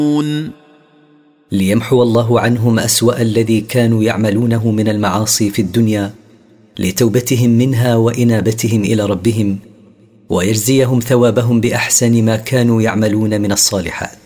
ليمحو الله عنهم أسوأ الذي كانوا يعملونه من المعاصي في الدنيا لتوبتهم منها وإنابتهم إلى ربهم، ويجزيهم ثوابهم بأحسن ما كانوا يعملون من الصالحات.